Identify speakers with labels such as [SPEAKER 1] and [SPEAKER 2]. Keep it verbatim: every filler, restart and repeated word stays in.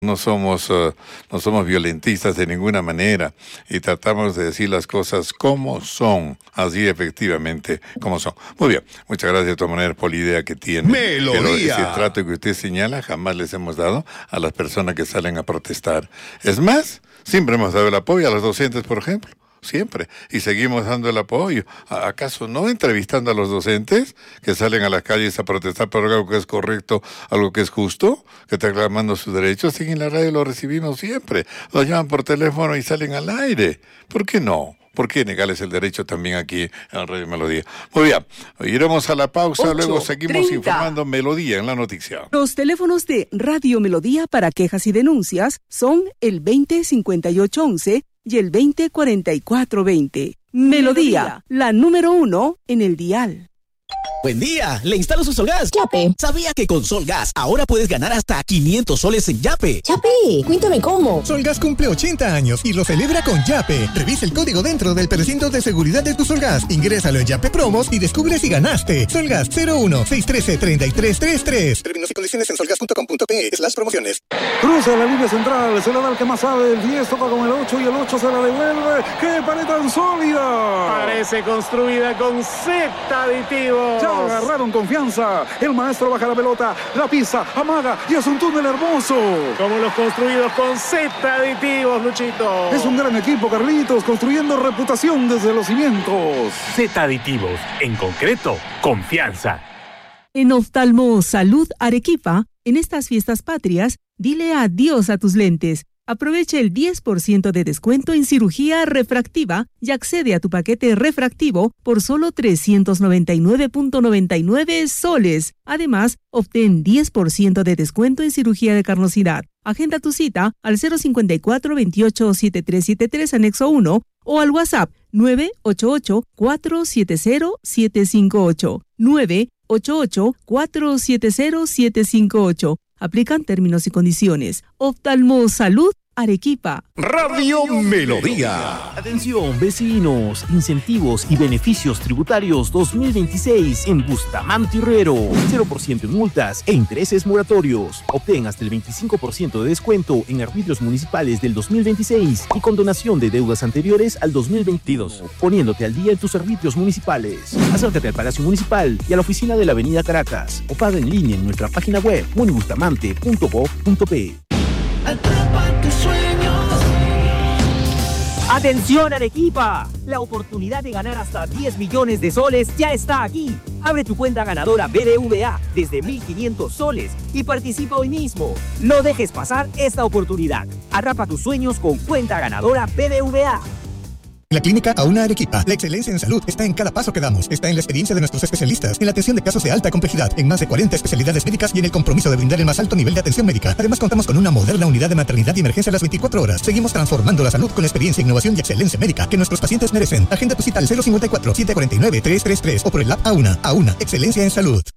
[SPEAKER 1] No somos, uh, no somos violentistas de ninguna manera y tratamos de decir las cosas como son, así efectivamente como son. Muy bien, muchas gracias de todas maneras por la idea que tiene.
[SPEAKER 2] Melodía.
[SPEAKER 1] Pero ese trato que usted señala jamás les hemos dado a las personas que salen a protestar. Es más, siempre hemos dado el apoyo a los docentes, por ejemplo. Siempre, y seguimos dando el apoyo. ¿Acaso no entrevistando a los docentes que salen a las calles a protestar por algo que es correcto, algo que es justo, que están reclamando sus derechos? Sí, en la radio lo recibimos siempre. Los llaman por teléfono y salen al aire. ¿Por qué no? ¿Por qué negarles el derecho también aquí en Radio Melodía? Muy bien, iremos a la pausa, ocho, luego seguimos treinta. Informando Melodía en la noticia.
[SPEAKER 3] Los teléfonos de Radio Melodía para quejas y denuncias son el veinte cincuenta y ocho once y el veinte cuarenta y cuatro veinte. Melodía, la número uno en el dial.
[SPEAKER 4] Buen día, ¿le instalo su Solgas?
[SPEAKER 5] Yape.
[SPEAKER 4] ¿Sabía que con Solgas ahora puedes ganar hasta quinientos soles en Yape?
[SPEAKER 5] Yape, cuéntame cómo.
[SPEAKER 6] Solgas cumple ochenta años y lo celebra con Yape. Revisa el código dentro del precinto de seguridad de tu Solgas. Ingrésalo en Yape Promos y descubre si ganaste. Solgas cero uno seis uno tres, tres tres tres tres. Términos y condiciones en solgas punto com punto pe slash promociones.
[SPEAKER 7] Cruza la línea central, se la da el que más sabe. El diez toca con el ocho y el ocho se la devuelve. ¡Qué pared tan sólida!
[SPEAKER 8] Parece construida con Z aditivos.
[SPEAKER 7] Ya agarraron confianza. El maestro baja la pelota, la pisa, amaga y es un túnel hermoso.
[SPEAKER 8] Como los construidos con Z aditivos, Luchito.
[SPEAKER 7] Es un gran equipo, Carlitos, construyendo reputación desde los cimientos.
[SPEAKER 9] Z aditivos, en concreto, confianza.
[SPEAKER 3] En Oftalmo Salud Arequipa, en estas fiestas patrias, dile adiós a tus lentes. Aprovecha el diez por ciento de descuento en cirugía refractiva y accede a tu paquete refractivo por solo trescientos noventa y nueve punto noventa y nueve soles. Además, obtén diez por ciento de descuento en cirugía de carnosidad. Agenda tu cita al cero cinco cuatro, veintiocho, setenta y tres setenta y tres anexo uno o al WhatsApp nueve ocho ocho, cuatro siete cero, siete cinco ocho. nueve ocho ocho, cuatro siete cero, siete cinco ocho. Aplican términos y condiciones. Oftalmo Salud Arequipa.
[SPEAKER 2] Radio Melodía.
[SPEAKER 10] Atención, vecinos, incentivos y beneficios tributarios dos mil veintiséis en Bustamante Herrero. cero por ciento en multas e intereses moratorios. Obtén hasta el veinticinco por ciento de descuento en arbitrios municipales del dos mil veintiséis y condonación de deudas anteriores al dos mil veintidós, poniéndote al día en tus arbitrios municipales. Acércate al Palacio Municipal y a la oficina de la Avenida Caracas o paga en línea en nuestra página web munibustamante punto gob punto pe.
[SPEAKER 11] Atrapa tus sueños.
[SPEAKER 12] ¡Atención, Arequipa! La oportunidad de ganar hasta diez millones de soles ya está aquí. Abre tu cuenta ganadora B B V A desde mil quinientos soles y participa hoy mismo. No dejes pasar esta oportunidad. Atrapa tus sueños con cuenta ganadora B B V A.
[SPEAKER 6] En la clínica Auna Arequipa, la excelencia en salud está en cada paso que damos. Está en la experiencia de nuestros especialistas, en la atención de casos de alta complejidad, en más de cuarenta especialidades médicas y en el compromiso de brindar el más alto nivel de atención médica. Además, contamos con una moderna unidad de maternidad y emergencia a las veinticuatro horas. Seguimos transformando la salud con experiencia, innovación y excelencia médica que nuestros pacientes merecen. Agenda tu cita al cero cinco cuatro, siete cuatro nueve, tres tres tres o por el app Auna. Auna, excelencia en salud.